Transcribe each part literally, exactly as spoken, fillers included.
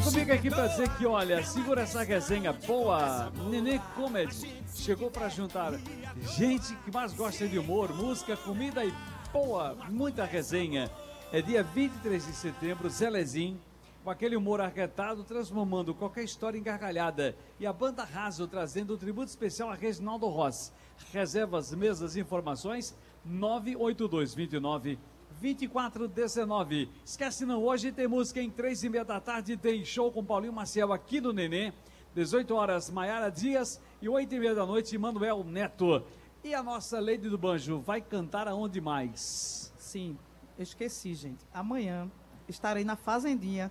comigo aqui pra dizer que, olha, segura essa resenha boa. Nenê Comedy chegou pra juntar gente que mais gosta de humor, música, comida e boa, muita resenha. É dia vinte e três de setembro, Zelezinho, com aquele humor arretado, transformando qualquer história em gargalhada. E a banda Raso trazendo um tributo especial a Reginaldo Rossi. Reservas, mesas, informações, nove oito dois, dois nove, vinte e quatro dezenove. Esquece não, hoje tem música em três e meia da tarde, tem show com Paulinho Maciel aqui no Nenê. dezoito horas, Maiara Dias, e oito e meia da noite, Manuel Neto. E a nossa Lady do Banjo vai cantar aonde mais? Sim, eu esqueci, gente. Amanhã estarei na Fazendinha,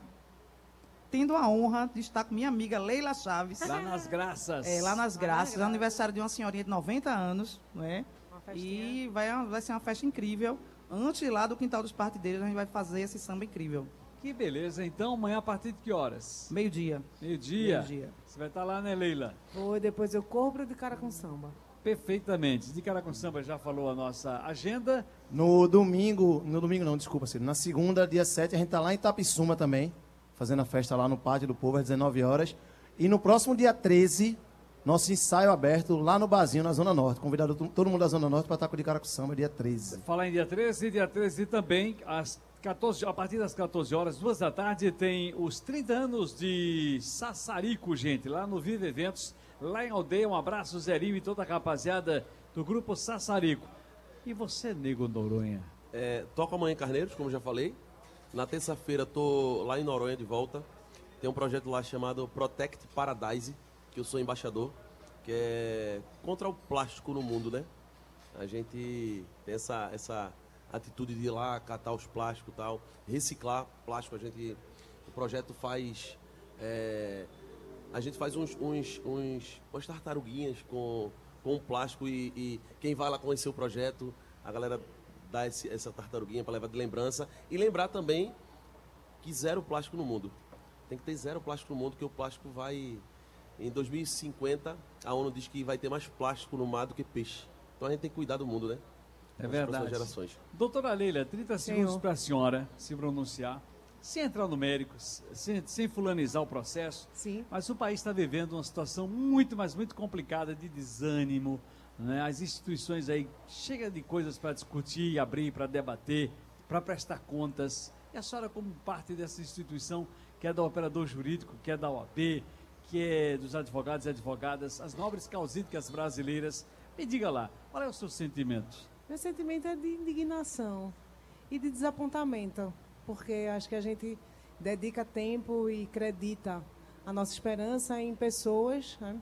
tendo a honra de estar com minha amiga Leila Chaves. Lá nas Graças. É, lá nas Graças, aniversário de uma senhorinha de noventa anos, não é? E vai, vai ser uma festa incrível. Antes lá do Quintal dos Partideiros, a gente vai fazer esse samba incrível. Que beleza, então amanhã a partir de que horas? Meio-dia. Meio-dia? Meio-dia. Você vai estar lá, né, Leila? Vou, depois eu corro de cara com samba. Perfeitamente. De cara com samba já falou a nossa agenda. No domingo, no domingo não, desculpa, Ciro. Na segunda, dia sete, a gente tá lá em Itapissuma também, fazendo a festa lá no Pátio do Povo às dezenove horas. E no próximo dia treze, nosso ensaio aberto lá no Barzinho, na Zona Norte. Convidado todo mundo da Zona Norte para estar com o de cara com samba, dia treze. Falar em dia treze, dia treze também, às quatorze, a partir das quatorze horas, duas da tarde, tem os trinta anos de Sassarico, gente, lá no Vive Eventos, lá em Aldeia. Um abraço, Zerinho e toda a rapaziada do grupo Sassarico. E você, Nego Noronha? É, toco amanhã em Carneiros, como já falei. Na terça-feira tô lá em Noronha de volta. Tem um projeto lá chamado Protect Paradise, que eu sou embaixador, que é contra o plástico no mundo, né? A gente tem essa, essa atitude de ir lá catar os plásticos e tal, reciclar plástico. A gente, o projeto faz, é, a gente faz uns, uns, uns, umas tartaruguinhas com, com plástico e, e quem vai lá conhecer o projeto, a galera dá esse, essa tartaruguinha para levar de lembrança e lembrar também que zero plástico no mundo. Tem que ter zero plástico no mundo, que o plástico vai... Em dois mil e cinquenta, a ONU diz que vai ter mais plástico no mar do que peixe. Então a gente tem que cuidar do mundo, né? É verdade. Gerações. Doutora Leila, trinta segundos para a senhora se pronunciar, sem entrar no mérito, sem, sem fulanizar o processo. Sim. Mas o país está vivendo uma situação muito, mas muito complicada de desânimo, né? As instituições aí, chega de coisas para discutir, abrir, para debater, para prestar contas. E a senhora, como parte dessa instituição, que é do operador jurídico, que é da O A B, que é dos advogados e advogadas, as nobres causídicas brasileiras, me diga lá, qual é o seu sentimento? Meu sentimento é de indignação e de desapontamento, porque acho que a gente dedica tempo e acredita a nossa esperança em pessoas, né,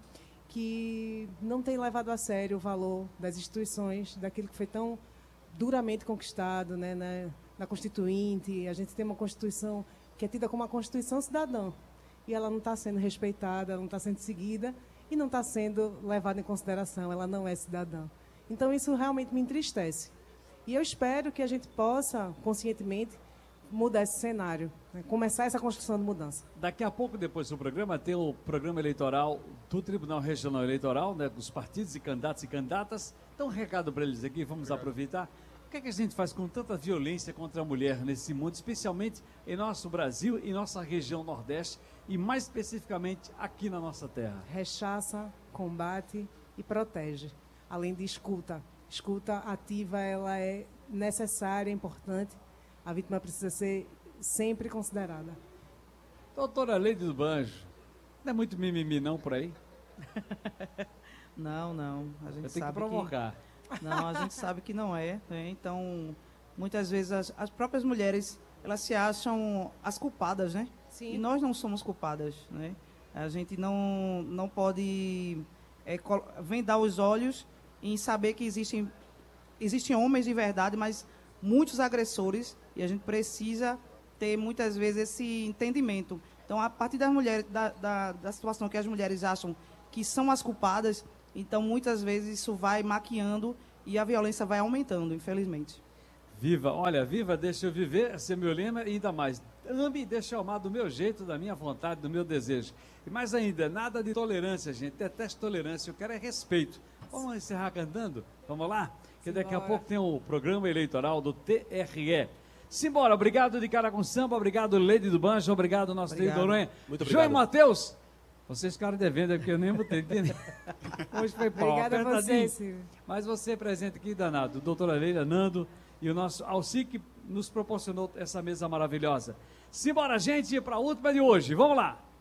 que não têm levado a sério o valor das instituições, daquilo que foi tão duramente conquistado, né, na, na Constituinte. A gente tem uma Constituição que é tida como uma Constituição cidadã, e ela não está sendo respeitada, ela não está sendo seguida e não está sendo levada em consideração, ela não é cidadã. Então, isso realmente me entristece. E eu espero que a gente possa, conscientemente, mudar esse cenário, né? Começar essa construção de mudança. Daqui a pouco, depois do programa, tem o programa eleitoral do Tribunal Regional Eleitoral, né, dos partidos e candidatos e candidatas. Então, um recado para eles aqui, vamos aproveitar. O que é que a gente faz com tanta violência contra a mulher nesse mundo, especialmente em nosso Brasil e nossa região Nordeste, e mais especificamente aqui na nossa terra? Rechaça, combate e protege, além de escuta. Escuta ativa, ela é necessária, importante. A vítima precisa ser sempre considerada. Doutora Lady do Banjo, não é muito mimimi não por aí? Não, não. A gente Eu tenho sabe que provocar. Que... Não, a gente sabe que não é, né? Então, muitas vezes as, as próprias mulheres, elas se acham as culpadas, né? Sim. E nós não somos culpadas, né? A gente não, não pode é, vendar os olhos em saber que existem, existem homens de verdade, mas muitos agressores, e a gente precisa ter muitas vezes esse entendimento. Então, a partir das mulheres, da, da, da situação que as mulheres acham que são as culpadas, então muitas vezes isso vai maquiando e a violência vai aumentando, infelizmente. Viva, olha, viva, deixa eu viver, esse é meu lema, e ainda mais, ame e deixa eu amar do meu jeito, da minha vontade, do meu desejo. E mais ainda, nada de tolerância, gente, detesto tolerância, eu quero é respeito. Vamos encerrar cantando? Vamos lá? Que daqui a pouco tem o programa eleitoral do T R E. Simbora, obrigado de Cara com Samba, obrigado Lady do Banjo, obrigado nosso trio Obrigado. Noronha. Muito João e obrigado. Matheus, vocês ficaram devendo, é porque eu nem botei, entendeu? Hoje foi pau, Obrigada a apertadinho. você, Silvio. Mas você presente aqui, danado, doutora Leila, Nando e o nosso Alci que nos proporcionou essa mesa maravilhosa. Simbora, gente, para a última de hoje, vamos lá.